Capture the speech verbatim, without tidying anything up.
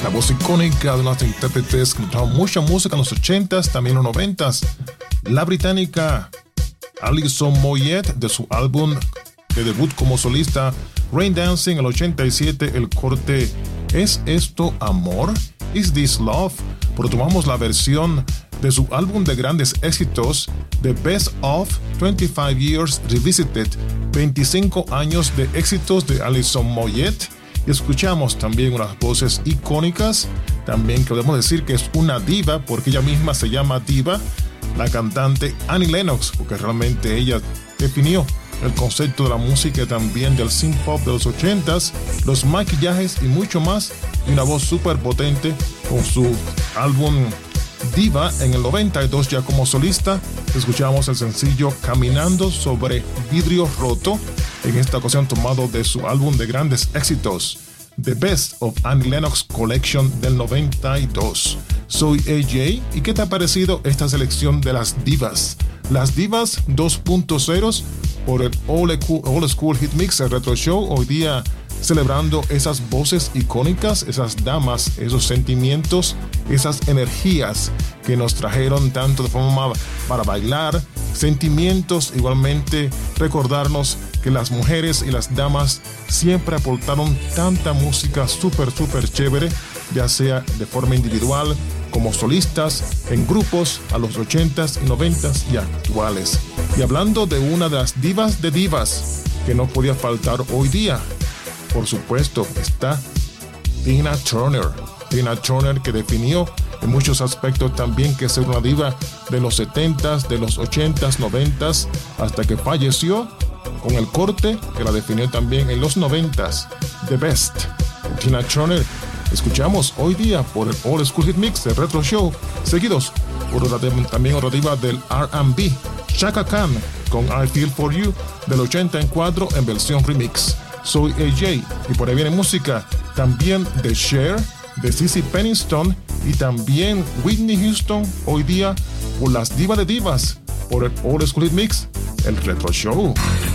La voz icónica de unas intérpretes que trajo mucha música en los ochentas, también en los noventas. La británica Alison Moyet, de su álbum de debut como solista Rain Dancing, el ochenta y siete, el corte ¿Es esto amor? Is This Love? Pero tomamos la versión de su álbum de grandes éxitos, The Best of veinticinco Years Revisited, veinticinco años de éxitos de Alison Moyet. Y escuchamos también unas voces icónicas, también que podemos decir que es una diva, porque ella misma se llama diva, la cantante Annie Lennox, porque realmente ella definió el concepto de la música también del synth pop de los ochentas, los maquillajes y mucho más, y una voz súper potente con su álbum Diva. En el noventa y dos, ya como solista, escuchamos el sencillo Caminando sobre vidrio roto, en esta ocasión tomado de su álbum de grandes éxitos, The Best of Annie Lennox Collection del noventa y dos. Soy A J, ¿y qué te ha parecido esta selección de las divas? Las divas dos punto cero por el Old School, Old School Hit Mix, el Retro Show, hoy día celebrando esas voces icónicas, esas damas, esos sentimientos, esas energías que nos trajeron tanto de forma para bailar, sentimientos, igualmente recordarnos que las mujeres y las damas siempre aportaron tanta música súper, súper chévere, ya sea de forma individual, como solistas, en grupos, a los ochentas y noventas y actuales. Y hablando de una de las divas de divas que no podía faltar hoy día, por supuesto, está Tina Turner. Tina Turner, que definió en muchos aspectos también que es una diva de los setentas, de los ochentas, noventas, hasta que falleció con el corte que la definió también en los noventas. The Best. Tina Turner. Escuchamos hoy día por el Old School Hit Mix, el Retro Show, seguidos por otra, también otra diva del R and B, Chaka Khan, con I Feel For You del ochenta y cuatro en versión remix. Soy A J y por ahí viene música también de Cher, de Cissy Peniston y también Whitney Houston hoy día por las divas de divas por el Old School Hit Mix, el Retro Show.